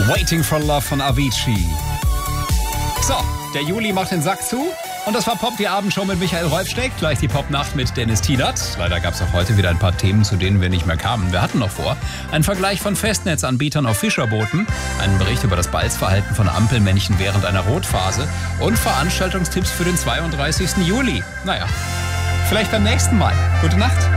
Waiting for Love von Avicii. So, der Juli macht den Sack zu. Und das war Pop, die Abendshow mit Michael Räufsteck. Gleich die Popnacht mit Dennis Tielert. Leider gab es auch heute wieder ein paar Themen, zu denen wir nicht mehr kamen. Wir hatten noch vor einen Vergleich von Festnetzanbietern auf Fischerbooten, einen Bericht über das Balzverhalten von Ampelmännchen während einer Rotphase und Veranstaltungstipps für den 32. Juli. Naja, vielleicht beim nächsten Mal. Gute Nacht.